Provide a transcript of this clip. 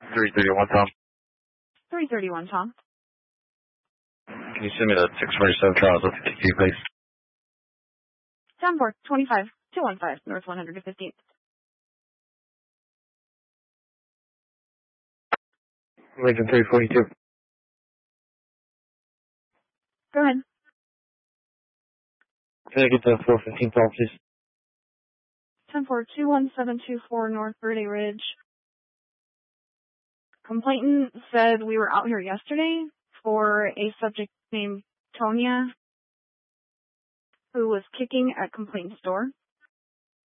331 Tom. 331 Tom. Can you send me the 647 trials of the TQ, please? 10-4, 25-215, North 115th. Lincoln 342. Go ahead. Can I get the 415 call, please? 10-4, 21724 North Verde Ridge. Complainant said we were out here yesterday for a subject named Tonya who was kicking at complainant's door.